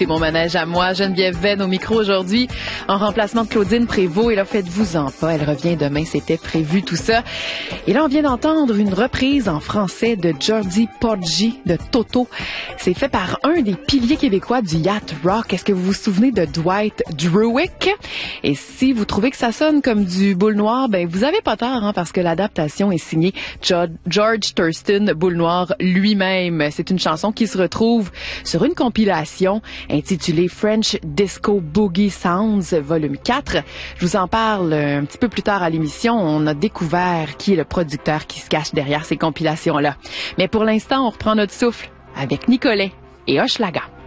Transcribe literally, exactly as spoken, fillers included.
écoutez mon manège à moi, Geneviève Venn au micro aujourd'hui, en remplacement de Claudine Prévost. Et là, faites-vous-en pas, elle revient demain, c'était prévu tout ça. Et là, on vient d'entendre une reprise en français de Georgie Porgy de Toto. C'est fait par un des piliers québécois du yacht rock. Est-ce que vous vous souvenez de Dwight Druick? Et si vous trouvez que ça sonne comme du Boule Noire, ben vous avez pas tort, hein, parce que l'adaptation est signée George Thurston Boule Noire lui-même. C'est une chanson qui se retrouve sur une compilation intitulée French Disco Boogie Sounds volume quatre. Je vous en parle un petit peu plus tard à l'émission. On a découvert qui est le producteur qui se cache derrière ces compilations-là. Mais pour l'instant, on reprend notre souffle avec Nicolet et Hochelaga.